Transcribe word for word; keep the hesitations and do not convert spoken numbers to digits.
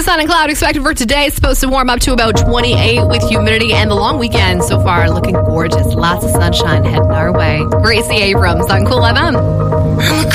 sun and cloud expected for today. It's supposed to warm up to about twenty-eight with humidity, and the long weekend so far looking gorgeous. Lots of sunshine heading our way. Gracie Abrams on Cool F M.